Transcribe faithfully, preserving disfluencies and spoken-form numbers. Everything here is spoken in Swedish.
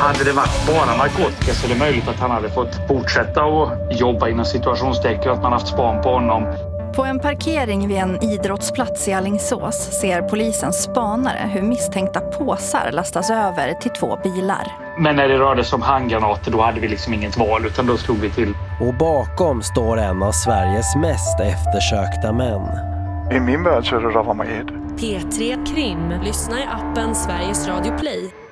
Hade det varit bara narkotika så är det möjligt att han hade fått fortsätta att jobba inom situationstecken, att man haft span på honom. På en parkering vid en idrottsplats i Alingsås ser polisen spanare hur misstänkta påsar lastas över till två bilar. Men när det rörde sig om handgranater då hade vi liksom inget val utan då slog vi till. Och bakom står en av Sveriges mest eftersökta män. I min värld så är det Rawa Majid. P tre Krim. Lyssna i appen Sveriges Radio Play.